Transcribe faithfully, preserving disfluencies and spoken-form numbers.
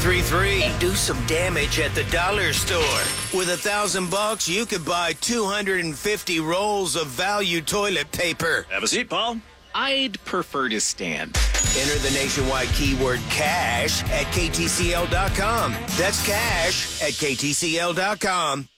three three. Do some damage at the dollar store. With a thousand bucks, you could buy two hundred fifty rolls of value toilet paper. Have a seat, Paul. I'd prefer to stand. Enter the nationwide keyword cash at K T C L dot com. That's cash at K T C L dot com.